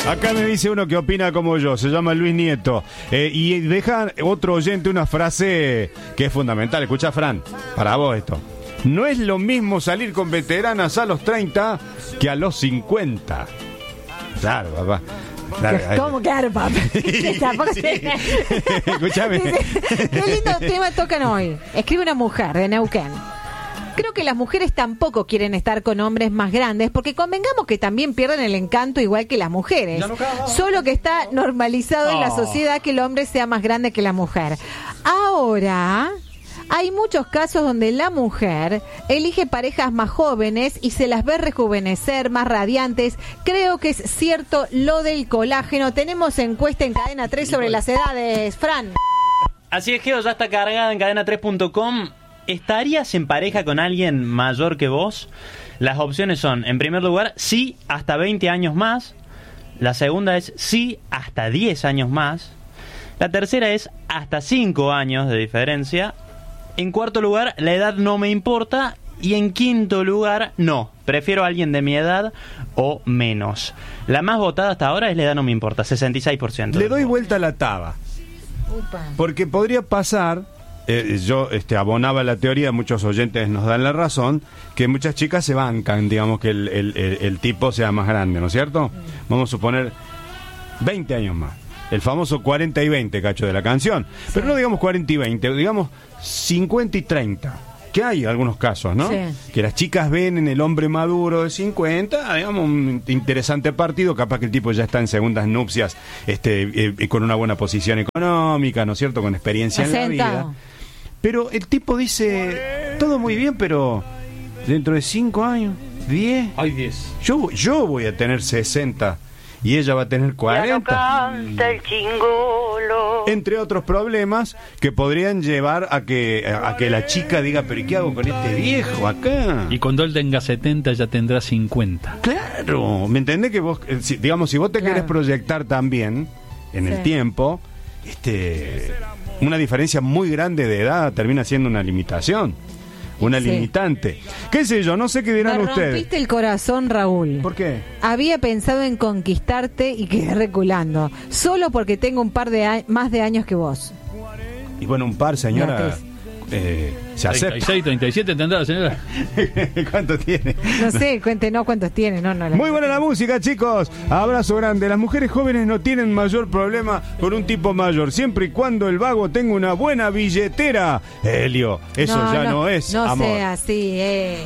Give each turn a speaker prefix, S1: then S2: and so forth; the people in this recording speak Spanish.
S1: Acá me dice uno que opina como yo, se llama Luis Nieto, y deja otro oyente una frase que es fundamental. Escucha, Fran, para vos esto. No es lo mismo salir con veteranas a los 30 que a los 50. Claro, papá. Claro,
S2: ¿Cómo claro, papá?
S1: Escúchame.
S2: Qué lindo tema tocan hoy. Escribe una mujer de Neuquén. Creo que las mujeres tampoco quieren estar con hombres más grandes, porque convengamos que también pierden el encanto igual que las mujeres. Solo que está normalizado en la sociedad que el hombre sea más grande que la mujer. Ahora, hay muchos casos donde la mujer elige parejas más jóvenes y se las ve rejuvenecer, más radiantes. Creo que es cierto lo del colágeno. Tenemos encuesta en Cadena 3 sobre las edades. Fran.
S3: Así es, Geo, ya está cargada en cadena3.com. ¿Estarías en pareja con alguien mayor que vos? Las opciones son, en primer lugar, sí, hasta 20 años más. La segunda es sí, hasta 10 años más. La tercera es hasta 5 años de diferencia. En cuarto lugar, la edad no me importa. Y en quinto lugar, no. Prefiero a alguien de mi edad o menos. La más votada hasta ahora es la edad no me importa, 66%.
S1: Le doy vuelta a la taba. Porque podría pasar... yo abonaba la teoría, muchos oyentes nos dan la razón, que muchas chicas se bancan, digamos, que el tipo sea más grande, ¿no es cierto? Vamos a suponer 20 años más. El famoso 40 y 20, cacho, de la canción. Sí. Pero no digamos 40 y 20, digamos 50 y 30. Que hay algunos casos, ¿no? Sí. Que las chicas ven en el hombre maduro de 50, digamos, un interesante partido, capaz que el tipo ya está en segundas nupcias, con una buena posición económica, ¿no es cierto? Con experiencia en la vida. Pero el tipo dice, todo muy bien, pero dentro de 5 años, 10.
S3: Ay, 10.
S1: Yo voy a tener 60 y ella va a tener 40.
S4: Ya no canta el chingolo.
S1: Entre otros problemas que podrían llevar a que la chica diga, pero ¿y qué hago con este viejo acá?
S5: Y cuando él tenga 70 ya tendrá 50.
S1: Claro, ¿me entendés? Que vos, digamos, si vos te querés proyectar también en el tiempo, una diferencia muy grande de edad termina siendo una limitación, una limitante. ¿Qué sé yo? No sé qué dirán ustedes.
S2: Me rompiste el corazón, Raúl.
S1: ¿Por qué?
S2: Había pensado en conquistarte y quedé reculando, solo porque tengo un par de más de años que vos.
S1: Y bueno, un par, señora, se acepta.
S5: 36, 37 tendrá la señora.
S1: ¿Cuánto tiene?
S2: No sé, cuéntenos cuántos tiene. No,
S1: muy buena la música, chicos. Abrazo grande. Las mujeres jóvenes no tienen mayor problema con un tipo mayor, siempre y cuando el vago tenga una buena billetera. Helio, eso no es
S2: amor.
S1: No
S2: sea así,